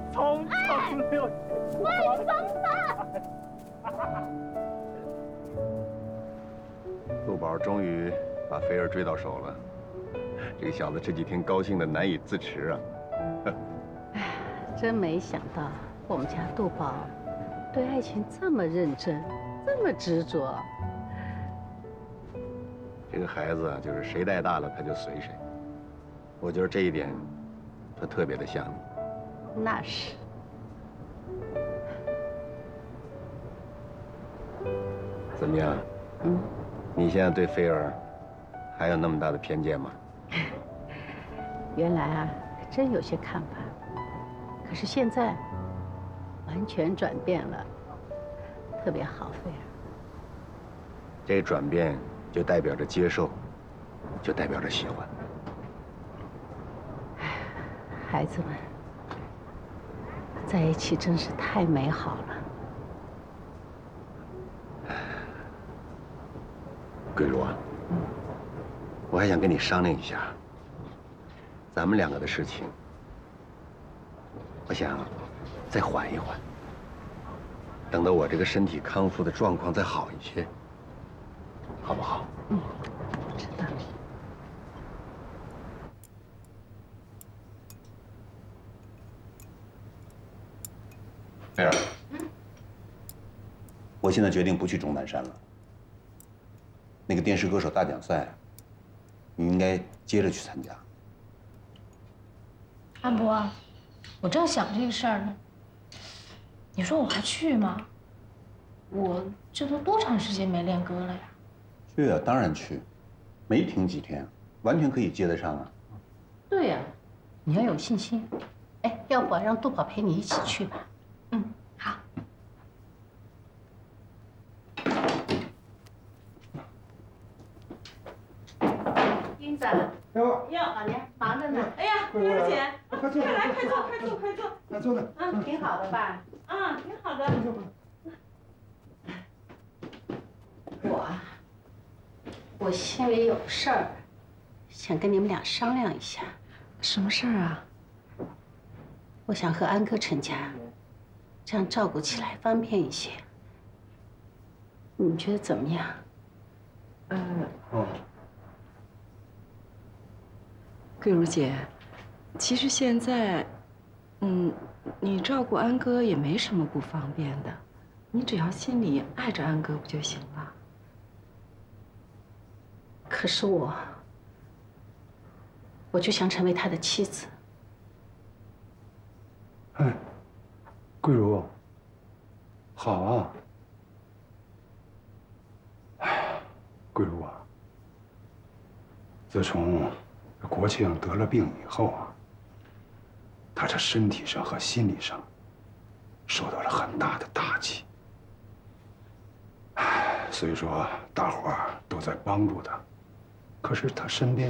匆匆溜。 外疯子！ 陆宝终于把菲儿追到手了，这个小子这几天高兴的难以自持啊！ 哎，真没想到我们家杜宝对爱情这么认真，这么执着。 这个孩子啊，就是谁带大了他就随谁。我觉得这一点，他特别的像你。 那是。 怎么样？你现在对菲儿还有那么大的偏见吗？ 原来啊，真有些看法，可是现在完全转变了，特别好，菲儿。 这转变就代表着接受，就代表着喜欢。 孩子们在一起真是太美好了。 桂如啊，我还想跟你商量一下，咱们两个的事情，我想再缓一缓，等到我这个身体康复的状况再好一些，好不好？ 知道。 菲儿，我现在决定不去终南山了。那个电视歌手大奖赛，你应该接着去参加。 安博，我正想这个事儿呢。你说我还去吗？我这都多长时间没练歌了呀？ 去啊，当然去，没停几天，完全可以接得上啊。 对呀，你要有信心。哎，要不让杜宝陪你一起去吧？ 好。 英子， 哟， 老娘忙着呢。 哎呀，菲儿姐， 快坐， 快来，快坐，快坐，快坐。 快坐那。 挺好的吧？ 啊，挺好的。 我心里有事儿，想跟你们俩商量一下。 什么事儿啊？ 我想和安哥成家，这样照顾起来方便一些。你觉得怎么样？ 桂如姐，其实现在，你照顾安哥也没什么不方便的，你只要心里爱着安哥不就行了？ 可是我就想成为他的妻子。 哎，桂如，好啊。哎，桂如啊，自从国庆得了病以后啊，他这身体上和心理上受到了很大的打击。哎，虽说大伙儿都在帮助他，可是他身边